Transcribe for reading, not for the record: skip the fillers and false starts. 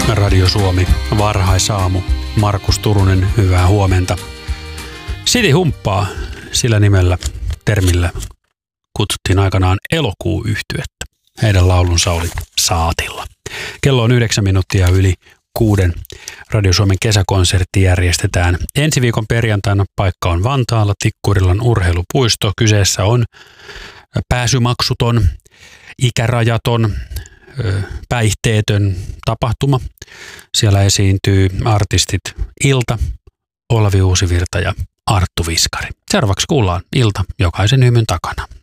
Radio Suomi, varhaisaamu. Markus Turunen, hyvää huomenta. City Humppaa, sillä nimellä, termillä kutsuttiin aikanaan Elokuu-yhtyettä. Heidän laulunsa oli Saatilla. Kello on 9 minuuttia yli 6. Radio Suomen kesäkonsertti järjestetään ensi viikon perjantaina. Paikka on Vantaalla, Tikkurilan urheilupuisto. Kyseessä on pääsymaksuton, ikärajaton, päihteetön tapahtuma. Siellä esiintyy artistit Ilta, Olavi Uusivirta ja Arttu Viskari. Seuraavaksi kuullaan Ilta jokaisen hymyn takana.